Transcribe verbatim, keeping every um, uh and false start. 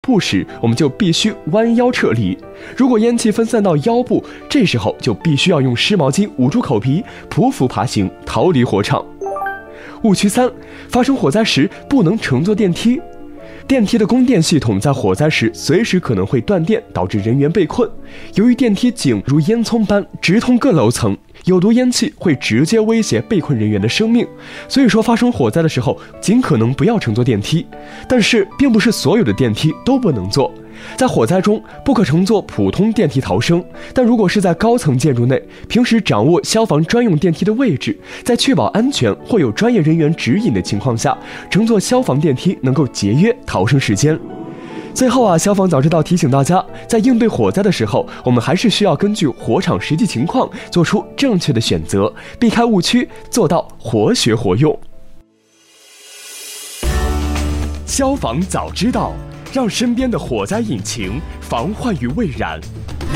部时，我们就必须弯腰撤离。如果烟气分散到腰部，这时候就必须要用湿毛巾捂住口鼻，匍匐爬行，逃离火场。误区三：发生火灾时不能乘坐电梯。电梯的供电系统在火灾时随时可能会断电，导致人员被困。由于电梯井如烟囱般直通各楼层，有毒烟气会直接威胁被困人员的生命，所以说发生火灾的时候尽可能不要乘坐电梯。但是并不是所有的电梯都不能坐，在火灾中不可乘坐普通电梯逃生，但如果是在高层建筑内，平时掌握消防专用电梯的位置，在确保安全或有专业人员指引的情况下，乘坐消防电梯能够节约逃生时间。最后啊，消防早知道提醒大家，在应对火灾的时候，我们还是需要根据火场实际情况做出正确的选择，避开误区，做到活学活用。消防早知道，让身边的火灾引擎防患于未然。